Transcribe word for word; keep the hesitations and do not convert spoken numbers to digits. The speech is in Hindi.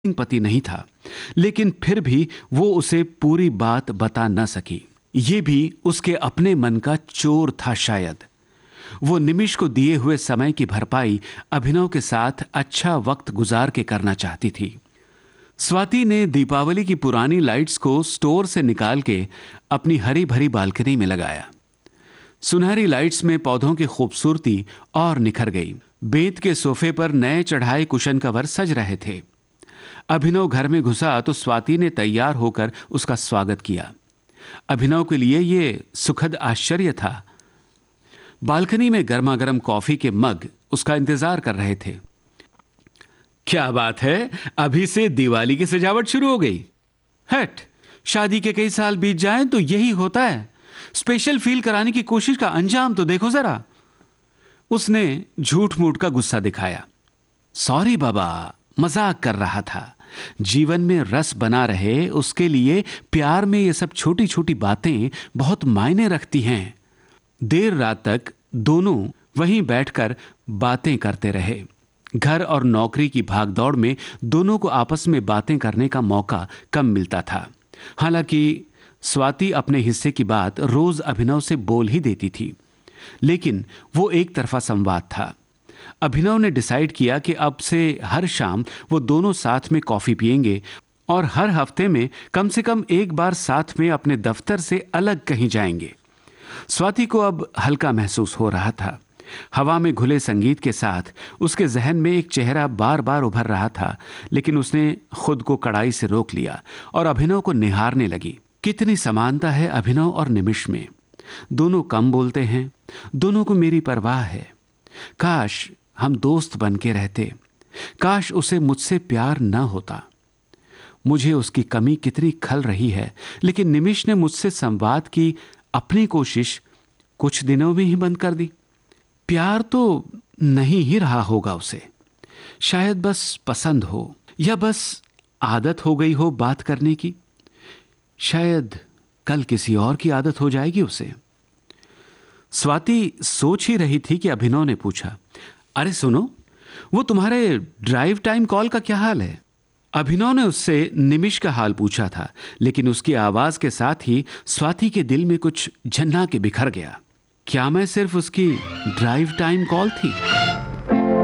पति नहीं था, लेकिन फिर भी वो उसे पूरी बात बता न सकी। ये भी उसके अपने मन का चोर था शायद। वो निमिष को दिए हुए समय की भरपाई अभिनव के साथ अच्छा वक्त गुजार के करना चाहती थी। स्वाति ने दीपावली की पुरानी लाइट्स को स्टोर से निकाल के अपनी हरी भरी बालकनी में लगाया। सुनहरी लाइट्स में पौधों की खूबसूरती और निखर गई। बेत के सोफे पर नए चढ़ाए कुशन कवर सज रहे थे। अभिनव घर में घुसा तो स्वाति ने तैयार होकर उसका स्वागत किया। अभिनव के लिए ये सुखद आश्चर्य था। बालकनी में गर्मा गर्म कॉफी के मग उसका इंतजार कर रहे थे। क्या बात है, अभी से दिवाली की सजावट शुरू हो गई? हट, शादी के कई साल बीत जाएं तो यही होता है। स्पेशल फील कराने की कोशिश का अंजाम तो देखो जरा। उसने झूठ मूठ का गुस्सा दिखाया। सॉरी बाबा, मजाक कर रहा था। जीवन में रस बना रहे उसके लिए प्यार में ये सब छोटी छोटी बातें बहुत मायने रखती हैं। देर रात तक दोनों वहीं बैठकर बातें करते रहे। घर और नौकरी की भागदौड़ में दोनों को आपस में बातें करने का मौका कम मिलता था। हालांकि स्वाति अपने हिस्से की बात रोज अभिनव से बोल ही देती थी, लेकिन वो एक तरफा संवाद था। अभिनव ने डिसाइड किया कि अब से हर शाम वो दोनों साथ में कॉफी पिएंगे और हर हफ्ते में कम से कम एक बार साथ में अपने दफ्तर से अलग कहीं जाएंगे। स्वाति को अब हल्का महसूस हो रहा था। हवा में घुले संगीत के साथ उसके जहन में एक चेहरा बार बार उभर रहा था, लेकिन उसने खुद को कड़ाई से रोक लिया और अभिनव को निहारने लगी। कितनी समानता है अभिनव और निमिष में। दोनों कम बोलते हैं, दोनों को मेरी परवाह है। काश हम दोस्त बन के रहते। काश उसे मुझसे प्यार न होता। मुझे उसकी कमी कितनी खल रही है, लेकिन निमिष ने मुझसे संवाद की अपनी कोशिश कुछ दिनों में ही बंद कर दी। प्यार तो नहीं ही रहा होगा उसे। शायद बस पसंद हो, या बस आदत हो गई हो बात करने की। शायद कल किसी और की आदत हो जाएगी उसे। स्वाति सोच ही रही थी कि अभिनव ने पूछा, अरे सुनो, वो तुम्हारे ड्राइव टाइम कॉल का क्या हाल है? अभिनव ने उससे निमिष का हाल पूछा था, लेकिन उसकी आवाज के साथ ही स्वाति के दिल में कुछ झन्ना के बिखर गया। क्या मैं सिर्फ उसकी ड्राइव टाइम कॉल थी?